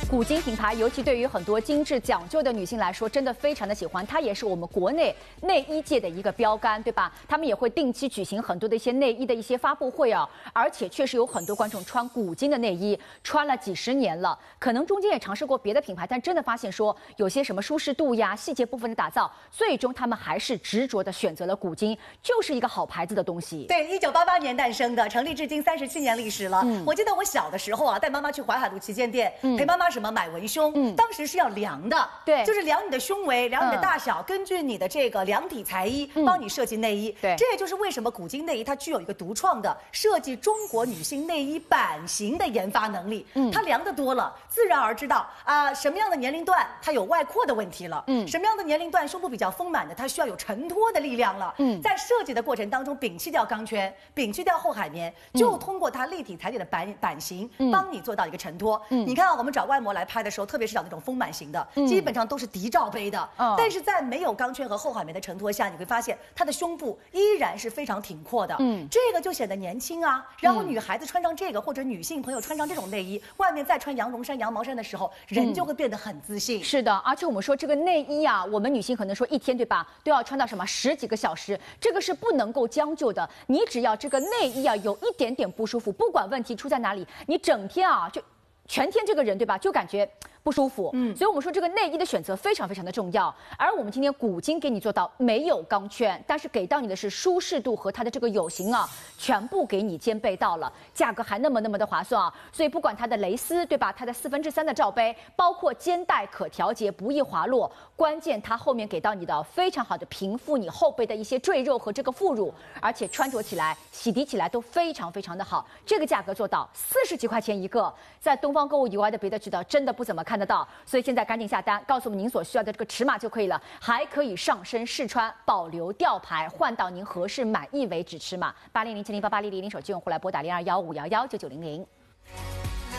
古今品牌，尤其对于很多精致讲究的女性来说，真的非常的喜欢。它也是我们国内内衣界的一个标杆，对吧？他们也会定期举行很多的一些内衣的一些发布会啊，而且确实有很多观众穿古今的内衣，穿了几十年了，可能中间也尝试过别的品牌，但真的发现说有些什么舒适度呀、细节部分的打造，最终他们还是执着的选择了古今，就是一个好牌子的东西。 对，1988年诞生的，成立至今37年历史了。我记得我小的时候啊，带妈妈去淮海路旗舰店，陪妈妈什么买文胸，当时是要量的， 对， 就是量你的胸围，量你的大小，根据你的这个量体裁衣，帮你设计内衣。 对， 这也就是为什么古今内衣它具有一个独创的设计中国女性内衣版型的研发能力。它量的多了，自然而知道啊，什么样的年龄段它有外扩的问题了，什么样的年龄段胸部比较丰满的，它需要有承托的力量了。在设计的过程当中，摒弃掉钢圈，摒弃掉厚海绵，就通过它立体裁剪的版型，帮你做到一个承托。你看啊，我们找外模来拍的时候，特别是找那种丰满型的，基本上都是嫡罩杯的。但是在没有钢圈和厚海绵的承托下，你会发现它的胸部依然是非常挺阔的。这个就显得年轻啊。然后女孩子穿上这个，或者女性朋友穿上这种内衣，外面再穿羊绒衫、羊毛衫的时候，人就会变得很自信。 是的，而且我们说这个内衣啊，我们女性可能说一天对吧，都要穿到什么10几个小时，这个是不能够将就的。你只要这个内衣啊有一点点不舒服，不管问题出在哪里，你整天啊就全天这个人对吧，就感觉不舒服。所以我们说这个内衣的选择非常非常的重要。而我们今天古今给你做到没有钢圈，但是给到你的是舒适度和它的这个有型啊，全部给你兼备到了，价格还那么的划算啊。所以不管它的蕾丝对吧，它的3/4的罩杯，包括肩带可调节，不易滑落，关键它后面给到你的非常好的平复你后背的一些赘肉和这个副乳，而且穿着起来、洗涤起来都非常非常的好。这个价格做到40几块钱一个，在东方购物以外的别的渠道真的不怎么看得到，所以现在赶紧下单，告诉我们您所需要的这个尺码就可以了，还可以上身试穿，保留吊牌，换到您合适满意为止尺码。800708800手机用户来拨打0215119900。